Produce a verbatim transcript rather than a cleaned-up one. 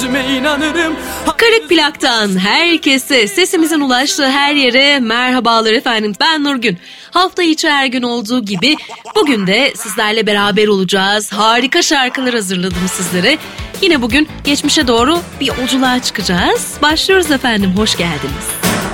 sözüme inanırım. Kırık Plak'tan herkese, sesimizin ulaştığı her yere merhabalar efendim. Ben Nurgün. Hafta içi her gün olduğu gibi bugün de sizlerle beraber olacağız. Harika şarkılar hazırladım sizlere. Yine bugün geçmişe doğru bir yolculuğa çıkacağız. Başlıyoruz efendim, hoş geldiniz.